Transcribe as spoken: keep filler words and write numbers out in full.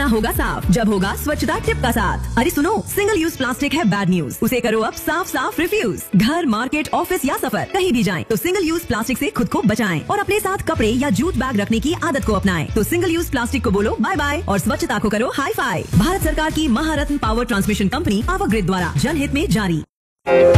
होगा साफ जब होगा स्वच्छता टिप का साथ। अरे सुनो, सिंगल यूज प्लास्टिक है बैड न्यूज, उसे करो अब साफ साफ रिफ्यूज। घर, मार्केट, ऑफिस या सफर कहीं भी जाएं तो सिंगल यूज प्लास्टिक से खुद को बचाएं और अपने साथ कपड़े या जूट बैग रखने की आदत को अपनाएं। तो सिंगल यूज प्लास्टिक को बोलो बाय बाय और स्वच्छता को करो हाई फाई। भारत सरकार की महारत्न power transmission company power grid द्वारा जनहित में जारी।